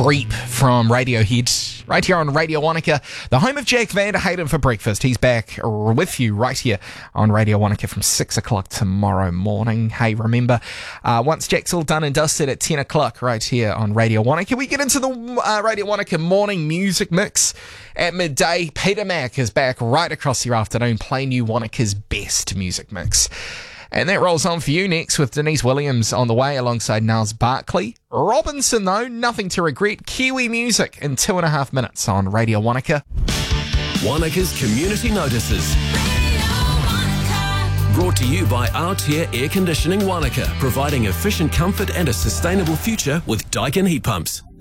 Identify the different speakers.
Speaker 1: Creep from Radiohead, right here on Radio Wanaka, the home of Jack Van der Hayden for breakfast. He's back with you right here on Radio Wanaka from 6 o'clock tomorrow morning. Hey, remember, once Jack's all done and dusted at 10 o'clock right here on Radio Wanaka, we get into the Radio Wanaka morning music mix at midday. Peter Mac is back right across your afternoon playing you Wanaka's best music mix. And that rolls on for you next with Denise Williams on the way alongside Niles Barkley. Robinson, though, nothing to regret. Kiwi music in 2.5 minutes on Radio Wanaka.
Speaker 2: Wanaka's Community Notices. Brought to you by Altair Air Conditioning Wanaka, providing efficient comfort and a sustainable future with Daikin heat pumps.